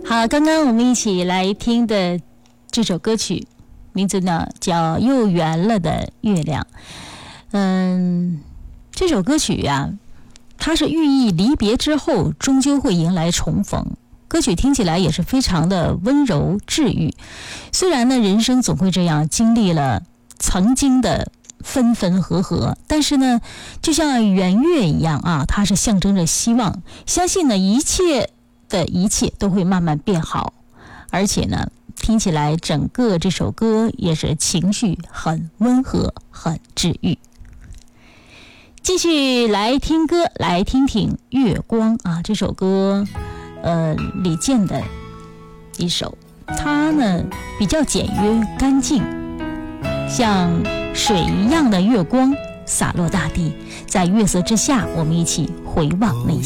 好，刚刚我们一起来听的这首歌曲名字呢叫《又圆了的月亮》。这首歌曲呀，它是寓意离别之后终究会迎来重逢。歌曲听起来也是非常的温柔治愈。虽然呢人生总会这样经历了曾经的分分合合，但是呢就像圆月一样啊，它是象征着希望，相信呢一切都会慢慢变好。而且呢听起来整个这首歌也是情绪很温和，很治愈。继续来听歌，来听听月光啊，这首歌李健的一首，它呢比较简约干净，像水一样的月光洒落大地，在月色之下，我们一起回望那些